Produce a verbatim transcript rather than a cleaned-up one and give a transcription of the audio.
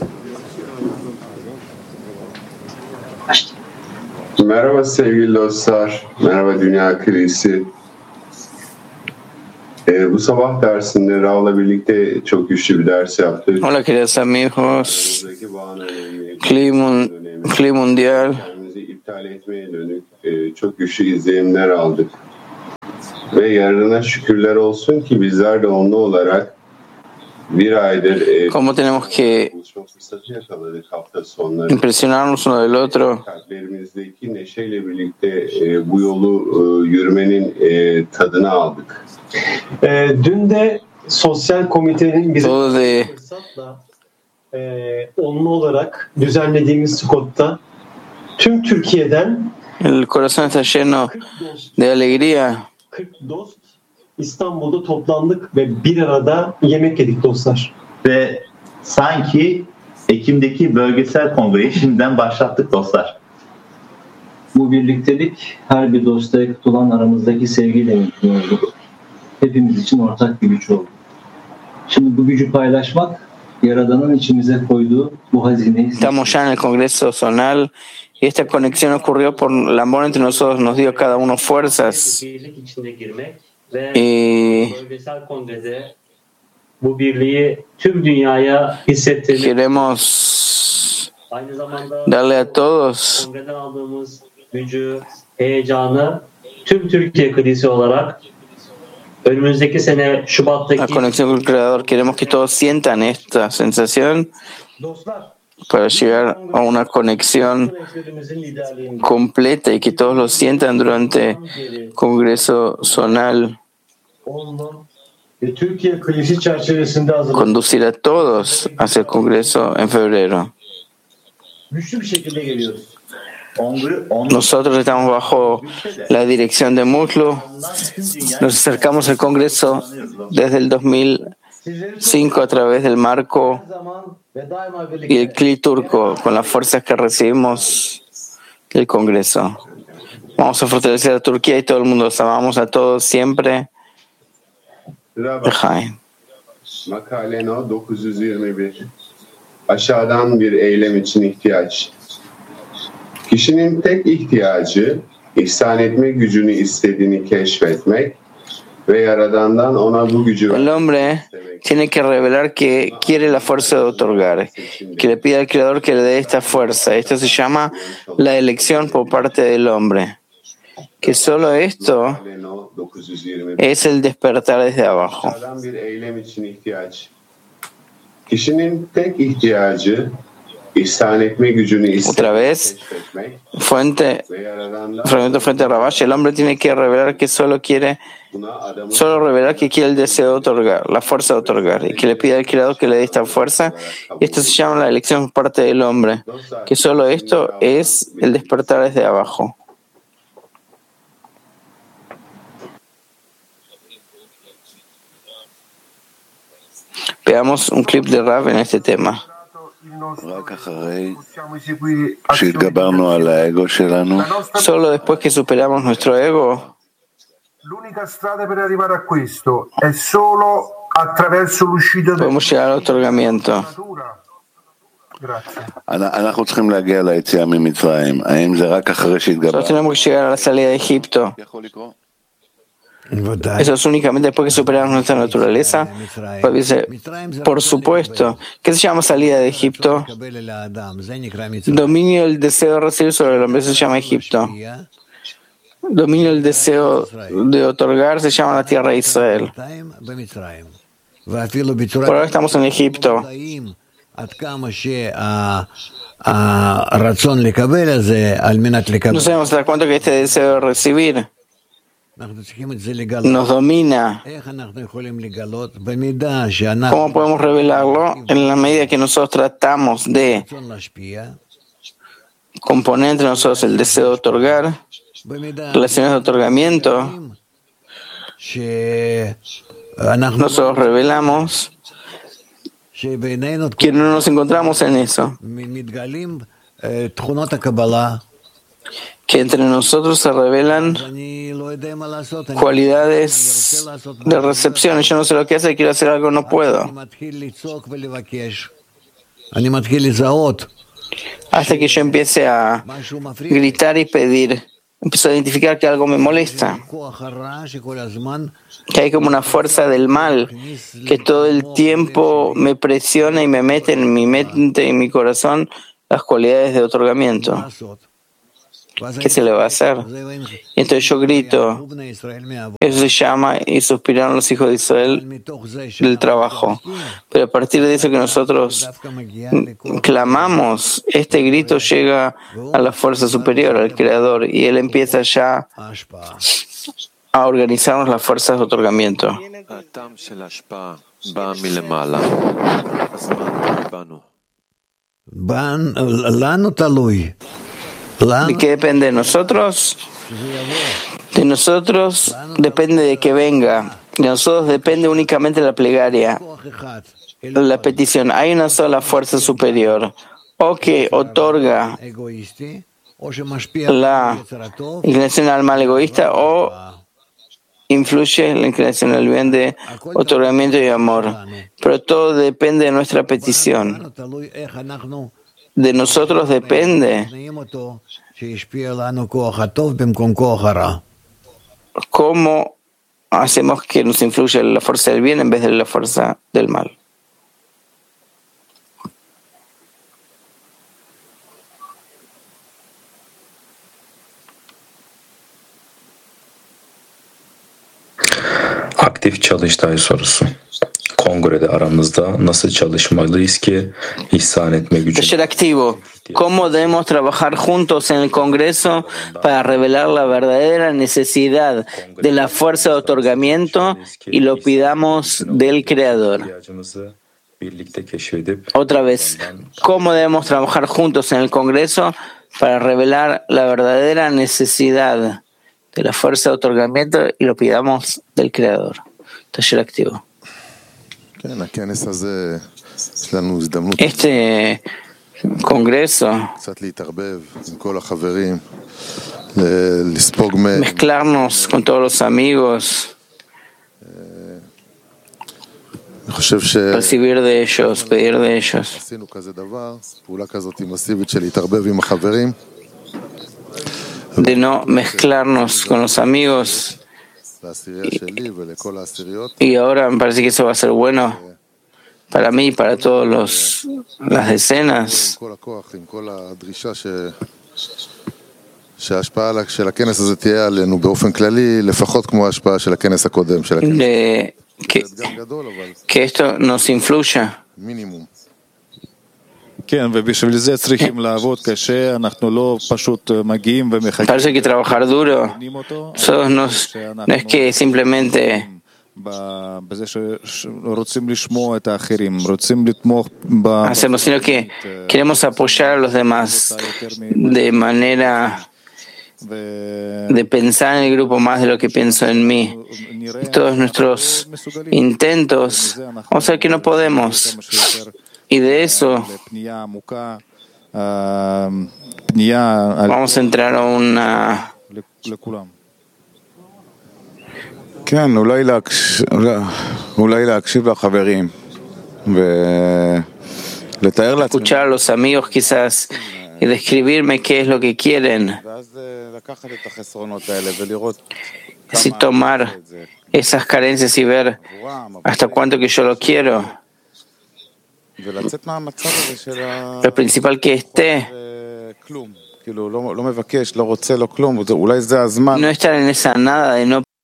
Merhaba sevgili dostlar, merhaba Dünya Kilisi. Ee, bu sabah dersinde Raul'la birlikte çok güçlü bir ders yaptık. Hola queridos amigos, Cli, Cli Mundial. Kendimizi iptal etmeye dönük e, çok güçlü izlenimler aldık. Ve yarına şükürler olsun ki bizler de onlu olarak bir aydır e, ¿Cómo tenemos que buluşma fırsatı yakaladık hafta sonları. impresionarnos uno del otro? Kalplerimizdeki neşeyle birlikte e, bu yolu e, yürümenin e, tadını aldık. E, dün de sosyal komitenin bize Todo de fırsatla e, onlu olarak düzenlediğimiz Scott'ta tüm Türkiye'den el corazón está lleno kırk dost, de alegría. kırk dost İstanbul'da toplandık ve bir arada yemek yedik dostlar. Ve sanki Ekim'deki bölgesel kongreyi şimdiden başlattık dostlar. Bu birliktelik her bir dosta yakıt olan aramızdaki sevgiyle mümkün oldu. Hepimiz için ortak bir güç oldu. Şimdi bu gücü paylaşmak, Yaradan'ın içimize koyduğu bu hazineyi... Estamos ya en el Congreso Zonal y esta conexión ocurrió por el amor entre nosotros, nos dio cada uno fuerzas. Birlik içinde girmek ve Y bölgesel kongrede bu birliği tüm dünyaya hissettirmek. queremos Aynı zamanda darle a todos kongreden aldığımız gücü, heyecanı tüm Türkiye Kilisi olarak önümüzdeki sene Şubat'taki la conexión con el Creador. Queremos que todos sientan esta sensación Dostlar, para llegar a una conexión rehberimizin liderliğinde completa y que todos lo sientan durante el Congreso Zonal. onlu ve Türkiye Kilisi çerçevesinde hazırladık. Conducir a todos hacia el Congreso en febrero. Güçlü bir şekilde geliyoruz. Onlu, onlu Nosotros estamos bajo la dirección de Muslu. Nos acercamos al Congreso desde el dos mil cinco a través del marco Her zaman ve daima y el birlikte. C L I turco con las fuerzas que recibimos del Congreso. Vamos a fortalecer a Turquía y todo el mundo. Los amamos a todos siempre. Lejaim. Makale No dokuz yüz yirmi bir. Aşağıdan bir eylem için ihtiyaç. Kişinin tek ihtiyacı ihsan etme gücünü istediğini keşfetmek ve Yaradan'dan ona bu gücü El hombre tiene que revelar que quiere la fuerza de otorgar, que le pide al Creador que le dé esta fuerza. Esto se llama la elección por parte del hombre. Que solo esto Makale No dokuz yüz yirmi bir. es el despertar desde abajo. Aşağıdan bir eylem için ihtiyaç. Kişinin tek ihtiyacı ihsan etme gücünü Otra istediğini vez, keşfetmek fuente, ve Yaradan'dan fragmento frente a Rabash, el hombre tiene que revelar que solo quiere, buna adamın solo revelar que quiere el deseo de otorgar, la fuerza de otorgar, y que le pide al Creador que le dé esta fuerza. Y esto se llama la elección por parte del hombre, que solo esto es el despertar desde abajo. Veamos un clip de Rav en este tema. רק אחרי שהתגברנו על האגו שלנו, Solo después que superamos nuestro ego, L'unica strada per arrivare a questo è solo attraverso l'uscita dalla podemos llegar al otorgamiento. natura. Grazie. אנחנו צריכים להגיע ליציאה ממצרים. האם זה רק אחרי Nosotros שהתגברנו? tenemos que llegar a la salida de Egipto. יכול לקרות? Eso es únicamente después que superamos nuestra naturaleza. Pues dice, por supuesto. ¿Qué se llama salida de Egipto? Dominio del deseo de recibir sobre el hombre, eso se llama Egipto. Dominio del deseo de otorgar se llama la tierra de Israel. Por ahora estamos en Egipto. No sabemos hasta cuánto que este deseo de recibir nos domina. ¿Cómo podemos revelarlo? En la medida que nosotros tratamos de componer entre nosotros el deseo de otorgar, relaciones de otorgamiento, nosotros revelamos que no nos encontramos en eso, que entre nosotros se revelan cualidades de recepción. Yo no sé lo que hace, quiero hacer algo, no puedo. hasta que yo empiece a gritar y pedir. Empiezo a identificar que algo me molesta, que hay como una fuerza del mal que todo el tiempo me presiona y me mete en mi mente y en mi corazón las cualidades de otorgamiento. ¿Qué se le va a hacer? Y entonces yo grito, eso se llama y suspiraron los hijos de Israel del trabajo. Pero a partir de eso que nosotros clamamos, este grito llega a la fuerza superior, al Creador, y Él empieza ya a organizarnos las fuerzas de otorgamiento. ¿De qué depende de nosotros? De nosotros depende de que venga. De nosotros depende únicamente la plegaria, la petición. Hay una sola fuerza superior, o que otorga la inclinación al mal egoísta, o influye en la inclinación al bien de otorgamiento y amor. Pero todo depende de nuestra petición. De nosotros depende cómo hacemos que nos influya la fuerza del bien en vez de la fuerza del mal. Aktif çalıştay sorusu. Kongrede aramızda nasıl çalışmalıyız ki ihsan etme gücü? Taller activo. ¿Cómo debemos trabajar juntos en el Congreso para revelar la verdadera necesidad de la fuerza de otorgamiento y lo pidamos del Creador? Otra vez, ¿cómo debemos trabajar juntos en el Congreso para revelar la verdadera necesidad de la fuerza de otorgamiento y lo pidamos del Creador? Taller activo. Este Congreso, mezclarnos con todos los amigos, recibir de ellos, pedir de ellos. De no mezclarnos con los amigos. Y, y ahora me parece que eso va a ser bueno para mí y para todos los las decenas. De que, que esto nos influya. Parece que trabajar duro. Nosotros nos, no es que simplemente hacemos, sino que queremos apoyar a los demás de manera de pensar en el grupo más de lo que pienso en mí. Y todos nuestros intentos, vamos a ver que no podemos. Y de eso vamos a entrar a una escuchar a los amigos quizás y describirme qué es lo que quieren. Así tomar esas carencias y ver hasta cuánto que yo lo quiero. Lo principal que esté no estar en esa nada de no